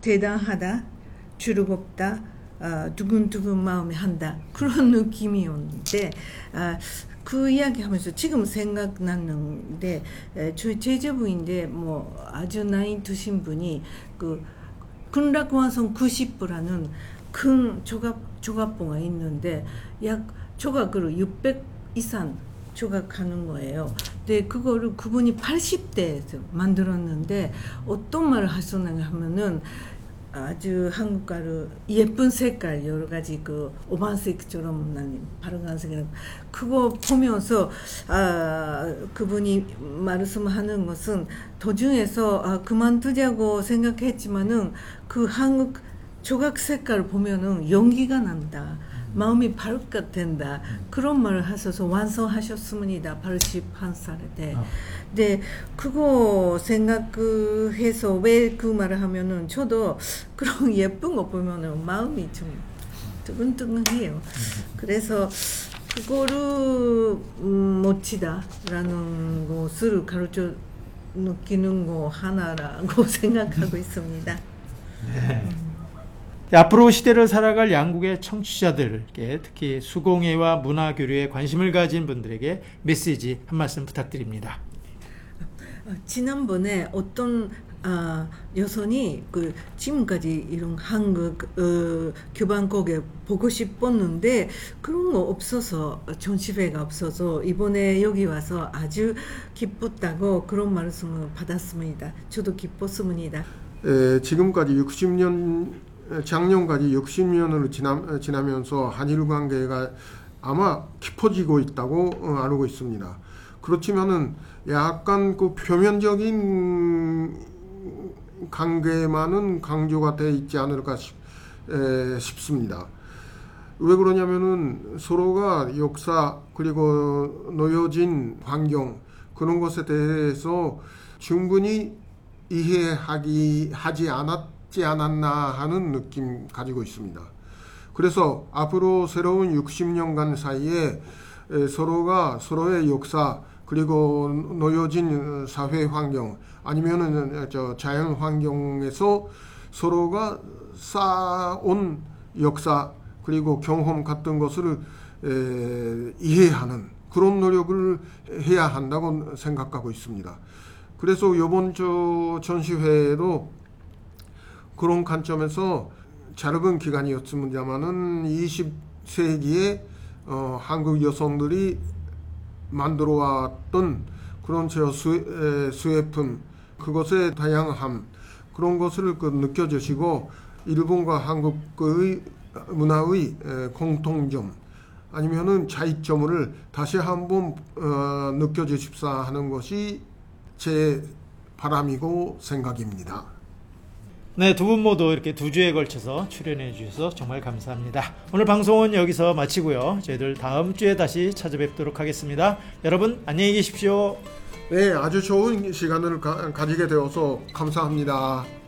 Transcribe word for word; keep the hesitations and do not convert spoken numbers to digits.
대단하다, 즐겁다, 어, 두근두근 마음이 한다 그런 느낌이었는데 아, 그 이야기하면서 지금 생각나는데 저희 제자부인데 뭐 아주 나이 드신 분이 그 근락완성 구십 부라는 큰 조각 조각보가 있는데 약 조각으로 육백 이상 조각하는 거예요. 근데 그거를 그분이 팔십 대에서 만들었는데 어떤 말을 하셨느냐 하면은 아주 한국가로 예쁜 색깔 여러 가지 그 오반색처럼 난 파란색이랑 그거 보면서 아 그분이 말씀하는 것은 도중에서 아 그만두자고 생각했지만은 그 한국 조각 색깔 보면은 용기가 난다. 마음이 밝게 된다. 그런 말을 하셔서 완성하셨습니다. 팔십일 살에. 네. 네, 그거 생각해서 왜 그 말을 하면은 저도 그런 예쁜 거 보면은 마음이 좀 뜨근뜨근해요. 그래서 그거를 음, 멋지다라는 것을 가르쳐 느끼는 거 하나라고 생각하고 있습니다. 네. 앞으로 시대를 살아갈 양국의 청취자들에게 특히 수공예와 문화교류에 관심을 가진 분들에게 메시지 한 말씀 부탁드립니다. 지난번에 어떤 아, 여성이 그 지금까지 이런 한국 어, 교반곡에 보고 싶었는데 그런 거 없어서 전시회가 없어서 이번에 여기 와서 아주 기뻤다고 그런 말씀을 받았습니다. 저도 기뻤습니다. 에, 지금까지 육십 년 작년까지 육십 년으로 지나, 지나면서 한일 관계가 아마 깊어지고 있다고 알고 있습니다. 그렇지만은 약간 그 표면적인 관계만은 강조가 돼 있지 않을까 싶, 에, 싶습니다. 왜 그러냐면은 서로가 역사 그리고 놓여진 환경 그런 것에 대해서 충분히 이해하기 하지 않았지 않았나 하는 느낌 가지고 있습니다. 그래서 앞으로 새로운 육십 년간 사이에 서로가 서로의 역사 그리고 놓여진 사회 환경 아니면은 저 자연 환경에서 서로가 쌓아온 역사 그리고 경험 같은 것을 에, 이해하는 그런 노력을 해야 한다고 생각하고 있습니다. 그래서 이번 저 전시회도 그런 관점에서 짧은 기간이었습니다만은 이십 세기에 어, 한국 여성들이 만들어왔던 그런 저 수, 수혜품 그것의 다양함 그런 것을 그 느껴주시고 일본과 한국의 문화의 공통점 아니면은 차이점을 다시 한번 어, 느껴주십사 하는 것이 제 바람이고 생각입니다. 네, 두 분 모두 이렇게 두 주에 걸쳐서 출연해 주셔서 정말 감사합니다. 오늘 방송은 여기서 마치고요. 저희들 다음 주에 다시 찾아뵙도록 하겠습니다. 여러분 안녕히 계십시오. 네, 아주 좋은 시간을 가, 가지게 되어서 감사합니다.